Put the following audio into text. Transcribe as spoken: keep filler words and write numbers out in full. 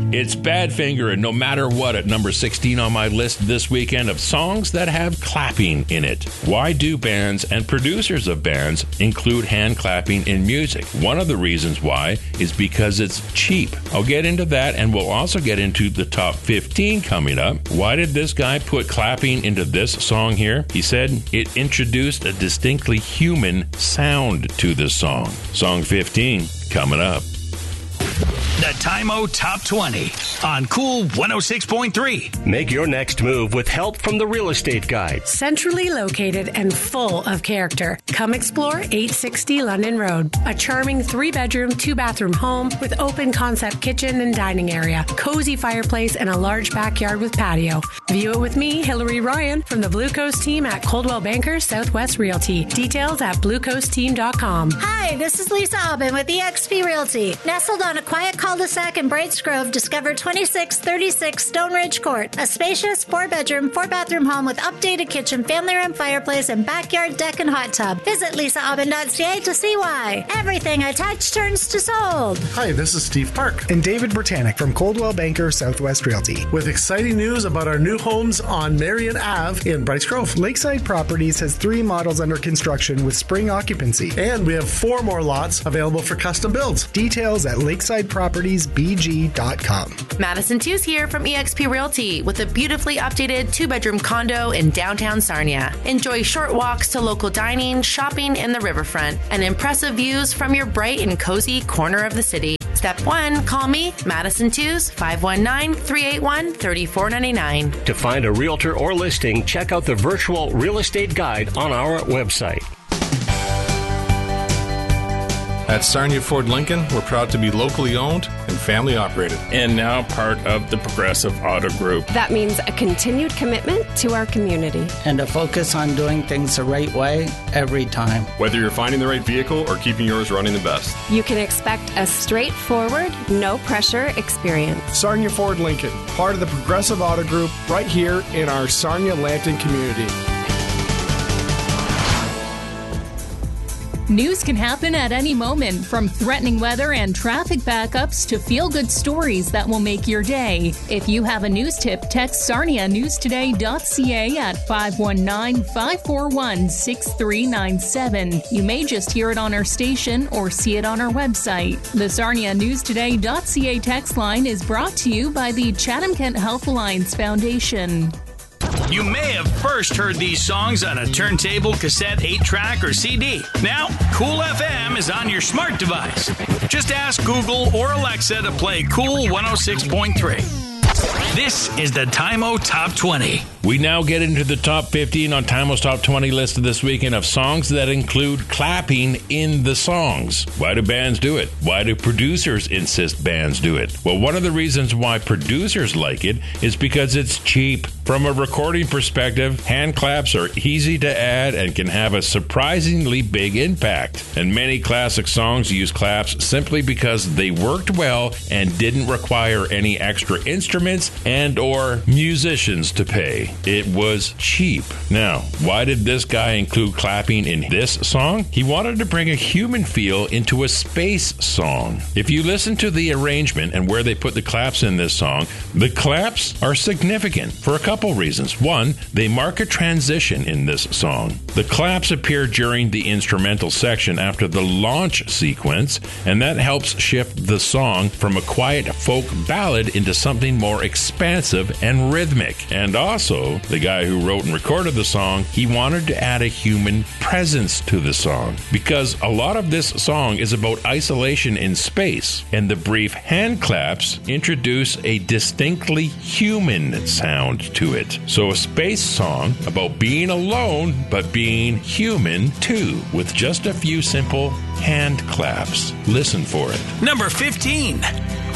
It's Badfinger, and no matter what, at number sixteen on my list this weekend of songs that have clapping in it. Why do bands and producers of bands include hand clapping in music? One of the reasons why is because it's cheap. I'll get into that, and we'll also get into the top fifteen coming up. Why did this guy put clapping into this song here? He said it introduced a distinctly human sound to the song. Song fifteen coming up. The Time-O Top twenty on Cool one oh six point three. Make your next move with help from the Real Estate Guide. Centrally located and full of character. Come explore eight sixty London Road. A charming three-bedroom, two-bathroom home with open concept kitchen and dining area, cozy fireplace, and a large backyard with patio. View it with me, Hillary Ryan, from the Blue Coast team at Coldwell Banker Southwest Realty. Details at blue coast team dot com. Hi, this is Lisa Aubin with E X P Realty. Nestled on a quiet cul-de-sac in Brights Grove, discover twenty-six thirty-six Stone Ridge Court, a spacious four-bedroom, four-bathroom home with updated kitchen, family room, fireplace, and backyard deck and hot tub. Visit lisa aubin dot c a to see why. Everything I touch turns to sold. Hi, this is Steve Park and David Britannic from Coldwell Banker Southwest Realty with exciting news about our new homes on Marion Avenue in Brights Grove. Lakeside Properties has three models under construction with spring occupancy, and we have four more lots available for custom builds. Details at lakeside properties b g dot com. Madison Tews here from E X P Realty with a beautifully updated two-bedroom condo in downtown Sarnia. Enjoy short walks to local dining, shopping in the riverfront, and impressive views from your bright and cozy corner of the city. Step one, call me, Madison Tews, five one nine, three eight one, three four nine nine. To find a realtor or listing, check out the virtual real estate guide on our website. At Sarnia Ford Lincoln, we're proud to be locally owned and family operated. And now part of the Progressive Auto Group. That means a continued commitment to our community. And a focus on doing things the right way every time. Whether you're finding the right vehicle or keeping yours running the best. You can expect a straightforward, no-pressure experience. Sarnia Ford Lincoln, part of the Progressive Auto Group, right here in our Sarnia-Lambton community. News can happen at any moment, from threatening weather and traffic backups to feel-good stories that will make your day. If you have a news tip, text sarnia news today dot c a at five one nine, five four one, six three nine seven. You may just hear it on our station or see it on our website. The sarnia news today dot c a text line is brought to you by the Chatham-Kent Health Alliance Foundation. You may have first heard these songs on a turntable, cassette, eight-track, or C D. Now, Cool F M is on your smart device. Just ask Google or Alexa to play Cool one oh six point three. This is the Time-O Top twenty. We now get into the top fifteen on Time-O's Top twenty list of this weekend of songs that include clapping in the songs. Why do bands do it? Why do producers insist bands do it? Well, one of the reasons why producers like it is because it's cheap. From a recording perspective, hand claps are easy to add and can have a surprisingly big impact. And many classic songs use claps simply because they worked well and didn't require any extra instruments and or musicians to pay. It was cheap. Now, why did this guy include clapping in this song? He wanted to bring a human feel into a space song. If you listen to the arrangement and where they put the claps in this song, the claps are significant for a couple reasons. One, they mark a transition in this song. The claps appear during the instrumental section after the launch sequence, and that helps shift the song from a quiet folk ballad into something more expansive and rhythmic. And also, the guy who wrote and recorded the song, he wanted to add a human presence to the song, because a lot of this song is about isolation in space, and the brief hand claps introduce a distinctly human sound to it. So a space song about being alone, but being human too, with just a few simple hand claps. Listen for it. Number fifteen.